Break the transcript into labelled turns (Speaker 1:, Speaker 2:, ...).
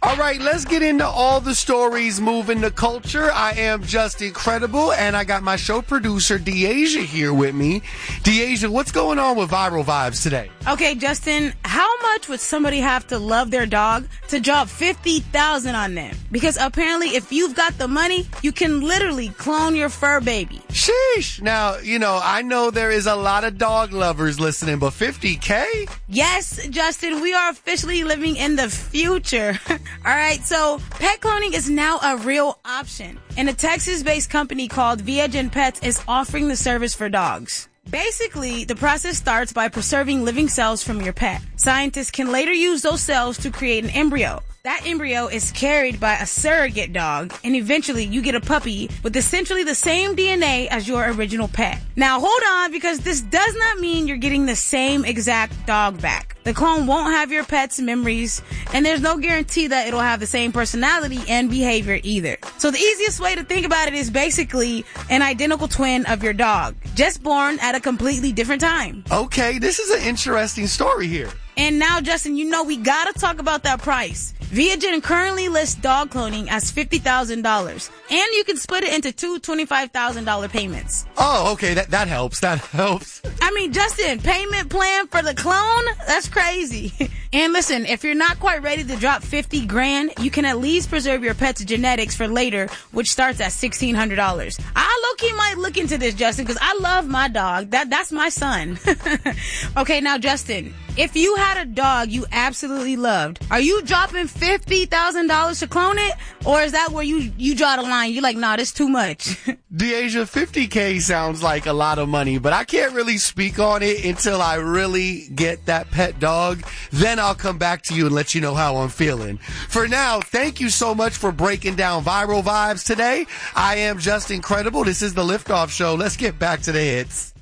Speaker 1: All right, let's get into all the stories moving the culture. I am just incredible, and I got my show producer, Deasia, here with me. Deasia, what's going on with Viral Vibes today?
Speaker 2: Okay, Justin, how much would somebody have to love their dog to drop $50,000 on them? Because apparently, if you've got the money, you can literally clone your fur baby.
Speaker 1: Sheesh. Now, I know there is a lot of dog lovers listening, but $50K?
Speaker 2: Yes, Justin, we are officially living in the future. All right, so pet cloning is now a real option, and a Texas-based company called Viagen Pets is offering the service for dogs. Basically, the process starts by preserving living cells from your pet. Scientists can later use those cells to create an embryo. That embryo is carried by a surrogate dog, and eventually you get a puppy with essentially the same DNA as your original pet. Now hold on, because this does not mean you're getting the same exact dog back. The clone won't have your pet's memories, and there's no guarantee that it'll have the same personality and behavior either. So the easiest way to think about it is basically an identical twin of your dog, just born at a completely different time.
Speaker 1: Okay, this is an interesting story here.
Speaker 2: And now, Justin, we gotta talk about that price. Viagen currently lists dog cloning as $50,000, and you can split it into two $25,000 payments.
Speaker 1: Oh, okay, that helps. That helps.
Speaker 2: I mean, Justin, payment plan for the clone? That's crazy. And listen, if you're not quite ready to drop $50,000, you can at least preserve your pet's genetics for later, which starts at $1,600. I low-key might look into this, Justin, because I love my dog. That's my son. Okay, now, Justin, if you had a dog you absolutely loved, are you dropping $50,000 to clone it? Or is that where you draw the line? You're like, nah, that's too much.
Speaker 1: Deasia, $50K sounds like a lot of money, but I can't really speak on it until I really get that pet dog. Then I'll come back to you and let you know how I'm feeling. For now, thank you so much for breaking down Viral Vibes today. I am just incredible. This is the Liftoff Show. Let's get back to the hits.